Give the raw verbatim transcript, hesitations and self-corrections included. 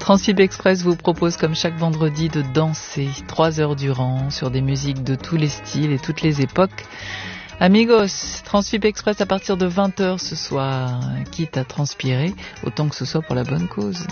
Transfib Express vous propose comme chaque vendredi de danser trois heures durant sur des musiques de tous les styles et toutes les époques. Amigos, Transfib Express à partir de vingt heures ce soir, quitte à transpirer, autant que ce soit pour la bonne cause.